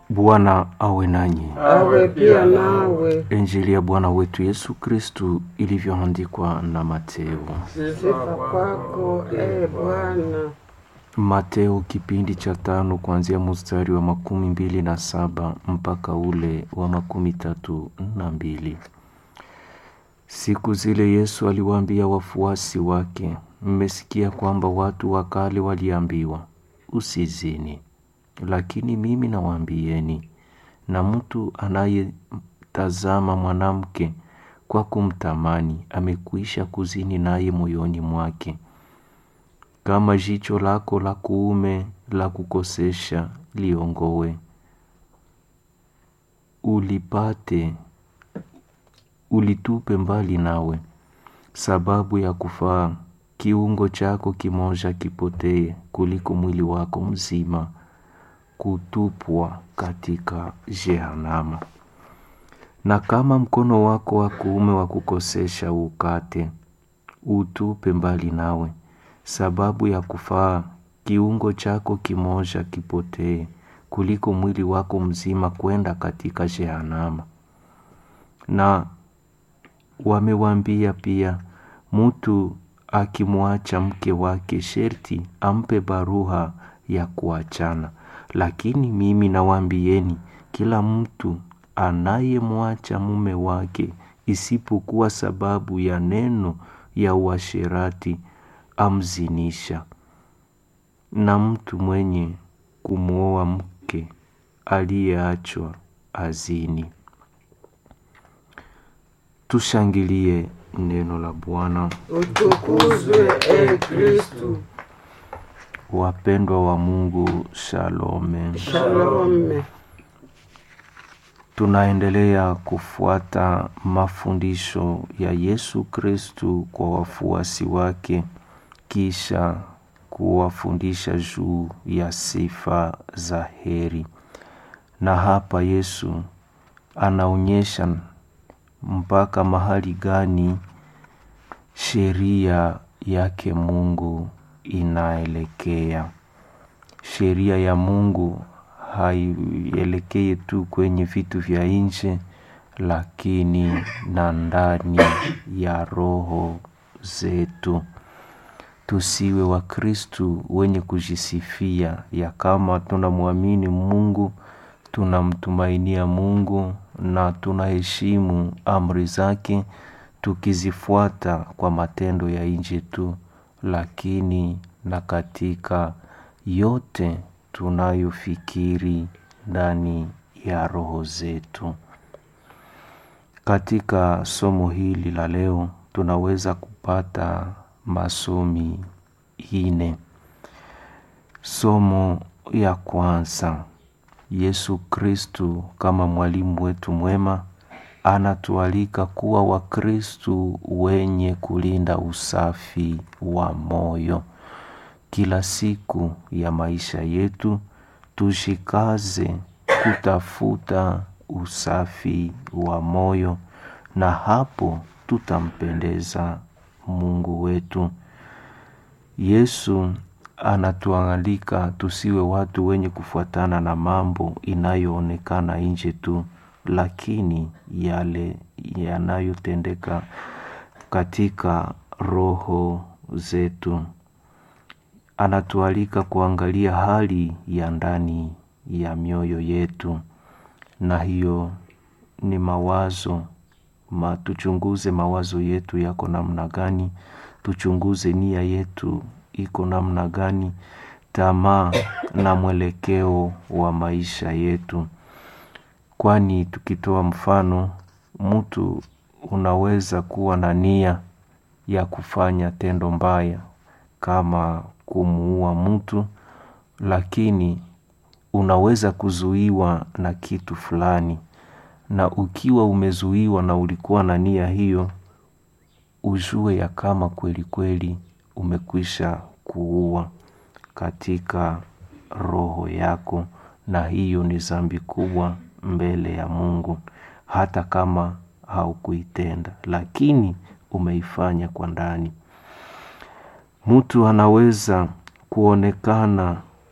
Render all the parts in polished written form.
Bwana awe nanyi. Awe pia nawe. Injili ya Bwana wetu Yesu Kristu ilivyoandikwa na Mateo. Sifa kwako, Bwana. Mateo kipindi cha 5 kuanzia mstari wa 27 mpaka ule wa 32. Siku zile Yesu aliwaambia wafuasi wake, mmesikia kwamba watu wa kale waliambiwa, usizini. Lakini mimi nawaambieni, na mtu anayetazama mwanamke kwa kumtamani amekwisha kuzini naye moyoni mwake. Kama jicho lako la kuume la kukosesha liongoe, ulitupe mbali nawe. Sababu ya kufaa kiungo chako kimoja kipotee kuliko mwili wako mzima kutupwa katika jehanamu. Na kama mkono wako wa kuume wa kukosesha ukate, utupe mbali nawe. Sababu ya kufaa kiungo chako kimoja kipotee kuliko mwili wako mzima kwenda katika jehanamu. Na wamewaambia pia, mtu akimwacha mke wake sherti ampe barua ya kuachana. Lakini mimi nawaambieni, kila mtu anayemwacha mume wake isipokuwa sababu ya neno ya uasherati amzinisha. Na mtu mwenye kumwoa mke aliyeachwa azini. Tushangilie neno la Bwana. Utukuzwe Kristu. Wapendwa wa Mungu, shalome. Shalome. Tunaendelea kufuata mafundisho ya Yesu Kristu kwa wafuasi wake, kisha kuwafundisha juu ya sifa za heri. Na hapa Yesu anaonyesha mpaka mahali gani sheria yake Mungu inaelekea. Sheria ya Mungu haielekei tu kwenye vitu vya nje, lakini na ndani ya roho zetu. Tusiwe wa Kristu wenye kujisifia ya kama tunamwamini Mungu, tunamtumainia Mungu na tunaheshimu amri zake, tukizifuata kwa matendo ya nje tu, lakini na katika yote tunayofikiri ndani ya roho zetu. Katika somo hili la leo tunaweza kupata masomi 4. Somo ya kwanza, Yesu Kristu kama mwalimu wetu mwema anatualika kuwa Wakristu wenye kulinda usafi wa moyo. Kila siku ya maisha yetu tushikaze kutafuta usafi wa moyo, na hapo tutampendeza Mungu wetu. Yesu anatualika tusiwe watu wenye kufuatana na mambo inayoonekana nje tu, lakini yale yanayotendeka katika roho zetu. Anatualika kuangalia hali ya ndani ya mioyo yetu, na hiyo ni mawazo. Tuchunguze mawazo yetu yako namna gani, tuchunguze nia yetu iko namna gani, tamaa na mwelekeo wa maisha yetu. Kwani tukitoa mfano, mtu unaweza kuwa na nia ya kufanya tendo mbaya kama kumuua mtu, lakini unaweza kuzuiwa na kitu fulani. Na ukiwa umezuiwa na ulikuwa na nia hiyo, ujue ya kama kweli kweli umekwisha kuua katika roho yako, na hiyo ni dhambi kubwa mbele ya Mungu. Hata kama haukuitenda, lakini umeifanya kwa ndani. Mtu anaweza kuonekana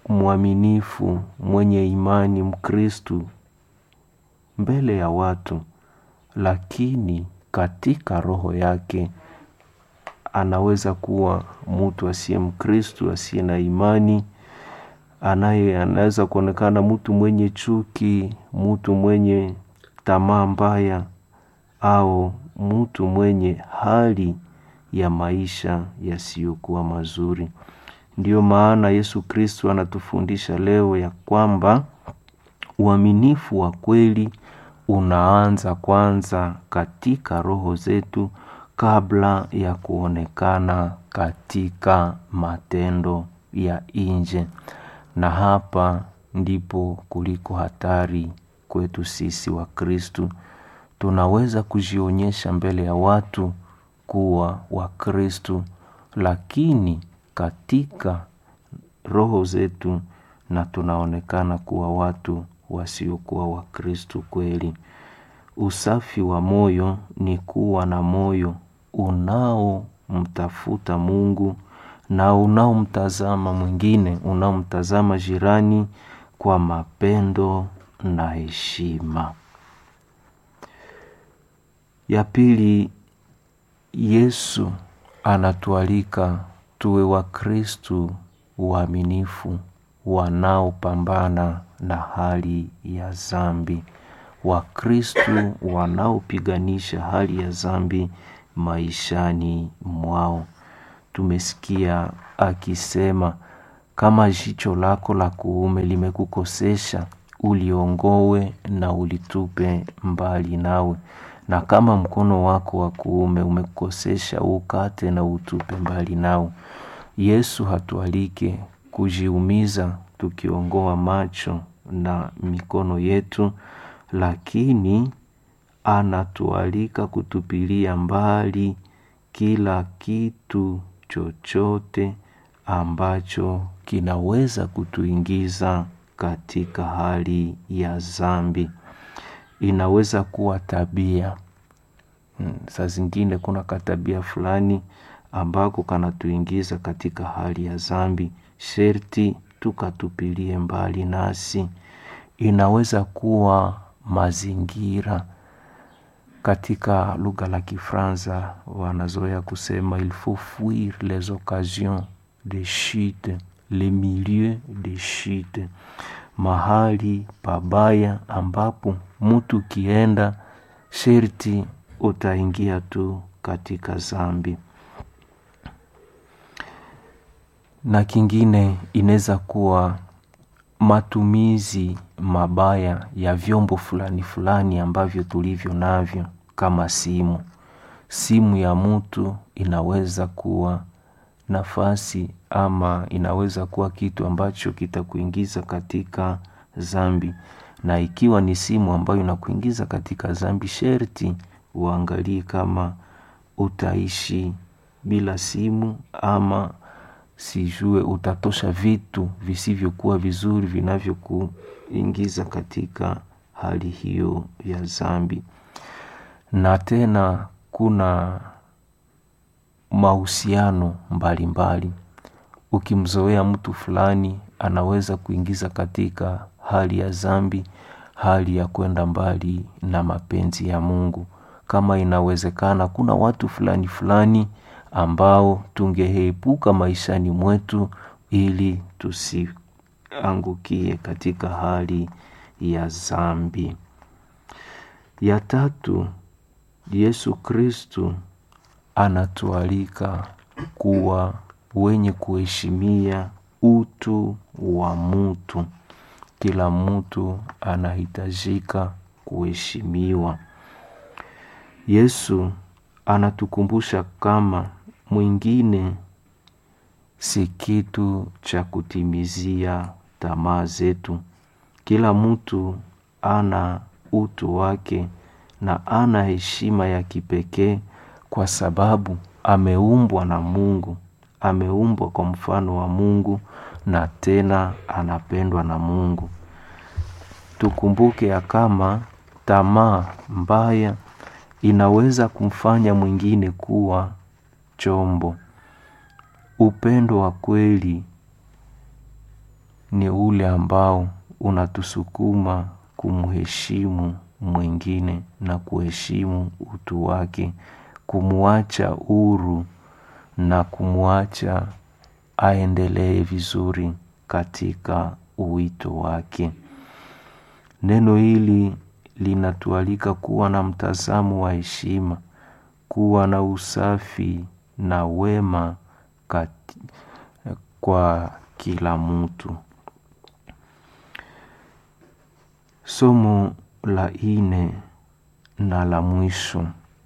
mwaminifu, mwenye imani, Mkristu mbele ya watu, lakini katika roho yake anaweza kuwa mtu asiye Mkristu, asiye na imani, anaweza kuonekana mtu mwenye chuki, mtu mwenye tamaa mbaya, au mtu mwenye hali ya maisha yasiyokuwa mazuri. Ndiyo maana Yesu Kristo anatufundisha leo ya kwamba uaminifu wa kweli unaanza kwanza katika roho zetu kabla ya kuonekana katika matendo ya nje. Na hapa ndipo kuliko hatari kwetu sisi wa Kristo. Tunaweza kujionyesha mbele ya watu kuwa wa Kristo, lakini katika roho zetu na tunaonekana kuwa watu wasiokuwa wa Kristo kweli. Usafi wa moyo ni kuwa na moyo unaomtafuta Mungu na unaomtazama mwingine, unaomtazama jirani kwa mapendo na heshima. Ya pili, Yesu anatualika tuwe wa Kristo waaminifu, wanaopambana na hali ya dhambi. Wa Kristo wanaopiganisha hali ya dhambi maishani mwao. Tumesikia akisema, kama jicho lako la kuume limekukosesha, uliongoe na ulitupe mbali nawe. Na kama mkono wako wa kuume umekukosesha, ukate na utupe mbali nao. Yesu hatualike kujiumiza tukiongoa macho na mikono yetu, lakini anatualika kutupilia mbali kila kitu chochote ambacho kinaweza kutuingiza katika hali ya dhambi. Inaweza kuwa tabia. Saa zingine kuna katabia fulani ambako kanatuingiza katika hali ya dhambi, sherti tukatupilie mbali nasi. Inaweza kuwa mazingira. Katika lugha la Kifaransa wanazoea kusema il faut fuir les occasions de chute, les milieux de chute. Mahali pabaya ambapo mtu kienda sherti utaingia tu katika dhambi. Na kingine inaweza kuwa matumizi mabaya ya vyombo fulani fulani ambavyo tulivyo navyo, kama simu. Simu ya mtu inaweza kuwa nafasi ama inaweza kuwa kitu ambacho kitakuingiza katika dhambi. Na ikiwa ni simu ambayo inakuingiza katika dhambi, sherti uangalie kama utaishi bila simu, ama sijue utatosha vitu visivyokuwa vizuri vinavyokuingiza katika hali hiyo ya dhambi. Na tena kuna mahusiano mbalimbali. Ukimzoea mtu fulani anaweza kuingiza katika hali ya dhambi, hali ya kwenda mbali na mapenzi ya Mungu. Kama inawezekana, kuna watu fulani fulani ambao tungeepuka maishani mwetu ili tusiangukie katika hali ya dhambi. Ya tatu, Yesu Kristo anatualika kuwa wenye kuheshimia utu wa mtu. Kila mtu anahitajika kuheshimiwa. Yesu anatukumbusha kama mwingine si kitu cha kutimizia tamaa zetu. Kila mtu ana utu wake na ana heshima ya kipekee, kwa sababu ameumbwa na Mungu, ameumbwa kwa mfano wa Mungu, na tena anapendwa na Mungu. Tukumbuke ya kama tamaa mbaya inaweza kumfanya mwingine kuwa chombo. Upendo wa kweli ni ule ambao unatusukuma kumheshimu mwingine na kuheshimu utu wake, kumuacha huru na kumuacha aendelee vizuri katika uwito wake. Neno hili linatualika kuwa na mtazamo wa heshima, kuwa na usafi na wema kwa kila mtu. Somo la 4 na la mwisho.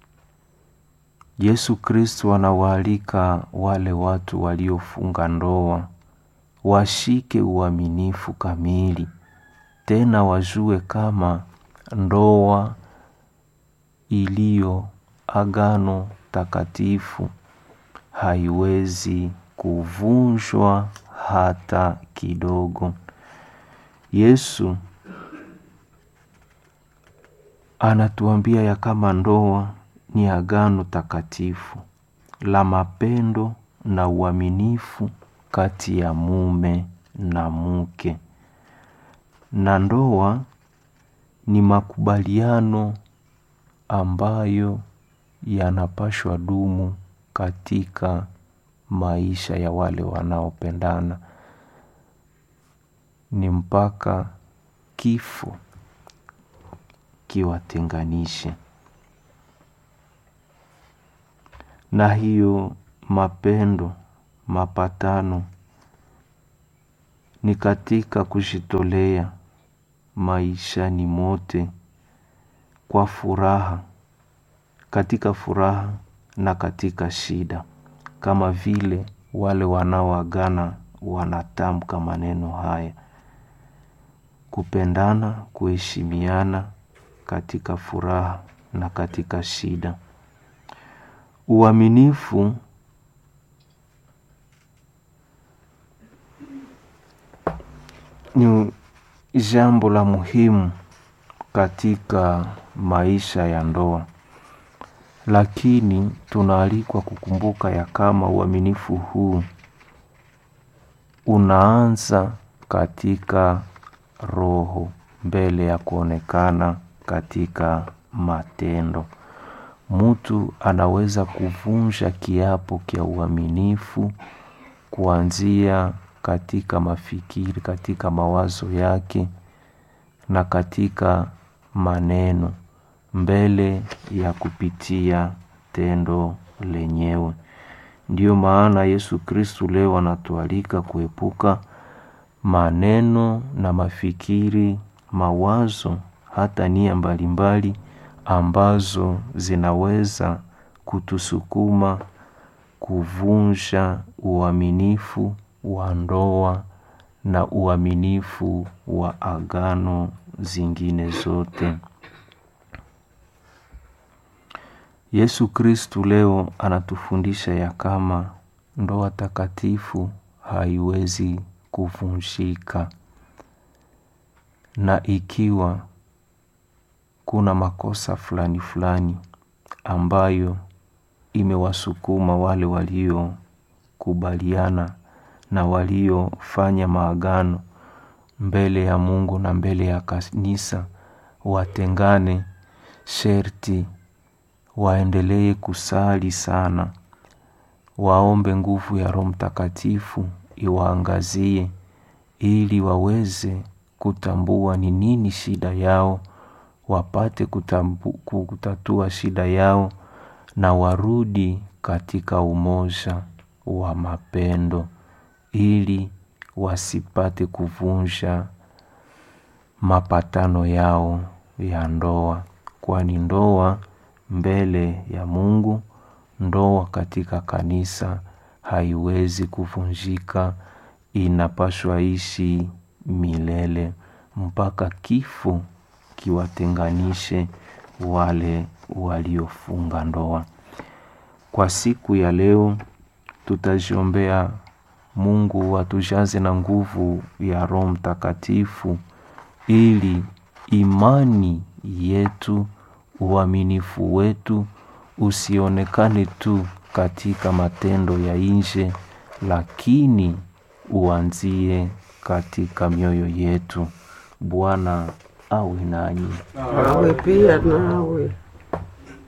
Yesu Kristo anawaalika wale watu waliofunga ndoa washike uaminifu kamili, tena wajue kama ndoa iliyo agano takatifu haiwezi kuvunjwa hata kidogo. Yesu anatuambia ya kama ndoa ni agano takatifu la mapendo na uaminifu kati ya mume na mke. Na ndoa ni makubaliano ambayo yanapashwa dumu katika maisha ya wale wanaopendana. Ni mpaka kifo kiwatenganishe. Na hiyo mapendo, mapatano ni katika kujitolea maishani mote kwa furaha, katika furaha na katika shida, kama vile wale wanaoagana wanatamka maneno haya: kupendana, kuheshimiana katika furaha na katika shida. Uaminifu ni jambo la muhimu katika maisha ya ndoa, lakini tunaalikwa kukumbuka ya kama uaminifu huu unaanza katika roho mbele ya kuonekana katika matendo. Mtu anaweza kuvunja kiapo kia uaminifu kuanzia katika mafikiri, katika mawazo yake na katika maneno, mbele ya kupitia tendo lenyewe. Ndiyo maana Yesu Kristo leo anatualika kuepuka maneno na mafikiri, mawazo, hata nia mbalimbali ambazo zinaweza kutusukuma kuvunja uaminifu wa ndoa na uaminifu wa agano zingine zote. Yesu Kristo leo anatufundisha ya kama ndoa takatifu haiwezi kuvunjika, na ikiwa kuna makosa fulani fulani ambayo imewasukuma wale walio kubaliana na walio fanya maagano mbele ya Mungu na mbele ya kanisa watengane, sherti waendelee kusali sana, waombe nguvu ya Roho Mtakatifu iwaangazie ili waweze kutambua ni nini shida yao, wapate kutatua shida yao na warudi katika umoja wa mapendo ili wasipate kuvunja mapatano yao ya ndoa. Kwani ndoa mbele ya Mungu, ndoa katika kanisa haiwezi kuvunjika, inapaswa ishi milele mpaka kifo kiwatenganishe wale waliofunga ndoa. Kwa siku ya leo tutajiombea Mungu atujaze na nguvu ya Roho Mtakatifu ili imani yetu, uaminifu wetu usionekane tu katika matendo ya nje, lakini uanzie katika mioyo yetu. Bwana awe nanyi. awe pia nawe.